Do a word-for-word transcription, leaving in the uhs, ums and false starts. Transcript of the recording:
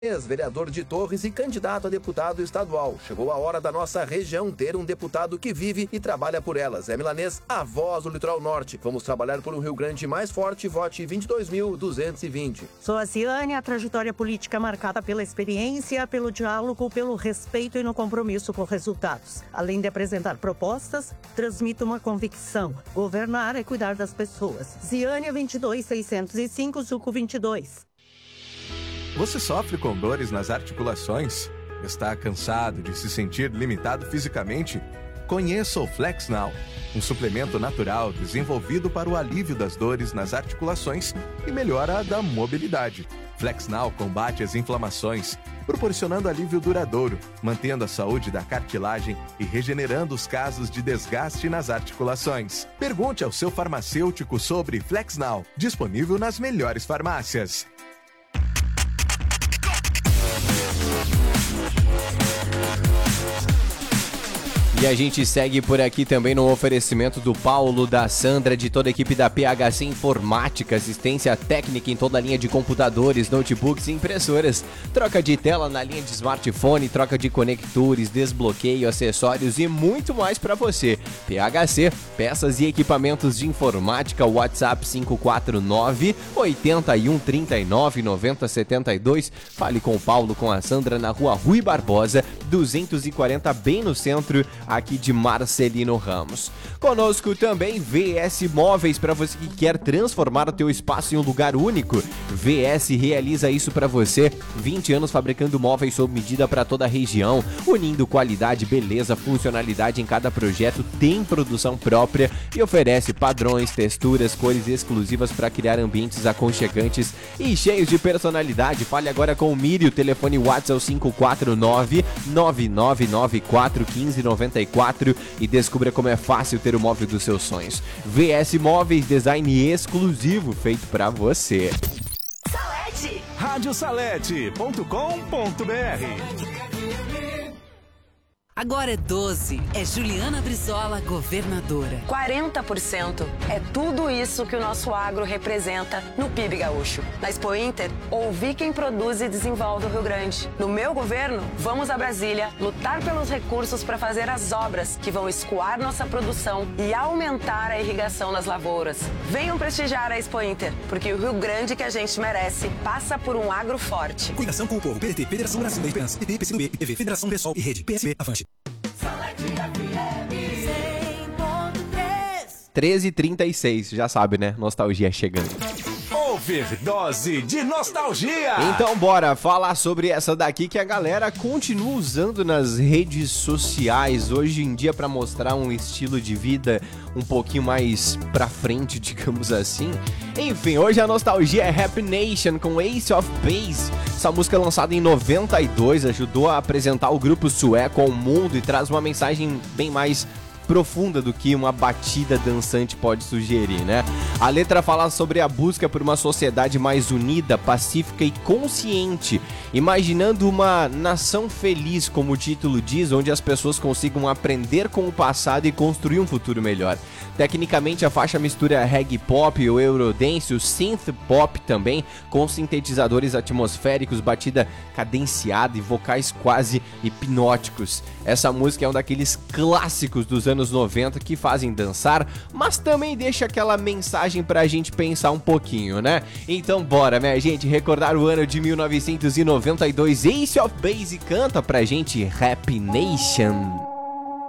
Ex-vereador de Torres e candidato a deputado estadual. Chegou a hora da nossa região ter um deputado que vive e trabalha por elas. É Milanês, a voz do Litoral Norte. Vamos trabalhar por um Rio Grande mais forte. Vote vinte e dois mil duzentos e vinte. Sou a Ziane, a trajetória política marcada pela experiência, pelo diálogo, pelo respeito e no compromisso com resultados. Além de apresentar propostas, transmito uma convicção. Governar é cuidar das pessoas. Ziane, vinte e dois, seiscentos e cinco, Zuco vinte e dois. Você sofre com dores nas articulações? Está cansado de se sentir limitado fisicamente? Conheça o FlexNow, um suplemento natural desenvolvido para o alívio das dores nas articulações e melhora da mobilidade. FlexNow combate as inflamações, proporcionando alívio duradouro, mantendo a saúde da cartilagem e regenerando os casos de desgaste nas articulações. Pergunte ao seu farmacêutico sobre FlexNow, disponível nas melhores farmácias. E a gente segue por aqui também no oferecimento do Paulo, da Sandra, de toda a equipe da P H C Informática, assistência técnica em toda a linha de computadores, notebooks e impressoras, troca de tela na linha de smartphone, troca de conectores, desbloqueio, acessórios e muito mais para você. P H C, peças e equipamentos de informática, WhatsApp cinco quatro nove, oito um, três nove, nove zero sete dois. Fale com o Paulo, com a Sandra, na rua Rui Barbosa, duzentos e quarenta, bem no centro, aqui de Marcelino Ramos. Conosco também V S Móveis, para você que quer transformar o teu espaço em um lugar único. V S realiza isso para você. vinte anos fabricando móveis sob medida para toda a região, unindo qualidade, beleza, funcionalidade em cada projeto. Tem produção própria e oferece padrões, texturas, cores exclusivas para criar ambientes aconchegantes e cheios de personalidade. Fale agora com o Miri, o telefone WhatsApp cinco quatro nove, nove nove nove quatro, um cinco nove quatro e descubra como é fácil ter o móvel dos seus sonhos. V S Móveis, design exclusivo feito para você. Salete! rádio salete ponto com ponto br. Agora é doze. É Juliana Brizola, governadora. quarenta por cento. É tudo isso que o nosso agro representa no P I B gaúcho. Na Expo Inter, ouvi quem produz e desenvolve o Rio Grande. No meu governo, vamos a Brasília lutar pelos recursos para fazer as obras que vão escoar nossa produção e aumentar a irrigação nas lavouras. Venham prestigiar a Expo Inter, porque o Rio Grande que a gente merece passa por um agro forte. Coligação com o povo. P D T, Federação Brasileira da Esperança, P T, P C do B, P T V, Federação Pessoal e Rede, P S B, Avante. treze e trinta e seis, já sabe, né? Nostalgia chegando. Overdose de nostalgia! Então bora falar sobre essa daqui que a galera continua usando nas redes sociais hoje em dia para mostrar um estilo de vida um pouquinho mais pra frente, digamos assim. Enfim, hoje a nostalgia é Happy Nation com Ace of Base. Essa música lançada em noventa e dois ajudou a apresentar o grupo sueco ao mundo e traz uma mensagem bem mais profunda do que uma batida dançante pode sugerir, né? A letra fala sobre a busca por uma sociedade mais unida, pacífica e consciente, imaginando uma nação feliz, como o título diz, onde as pessoas consigam aprender com o passado e construir um futuro melhor. Tecnicamente, a faixa mistura reggae pop, o eurodance, o synth pop também, com sintetizadores atmosféricos, batida cadenciada e vocais quase hipnóticos. Essa música é um daqueles clássicos dos anos noventa que fazem dançar, mas também deixa aquela mensagem pra gente pensar um pouquinho, né? Então bora, minha gente, recordar o ano de mil novecentos e noventa e dois. Ace of Base canta pra gente Happy Nation.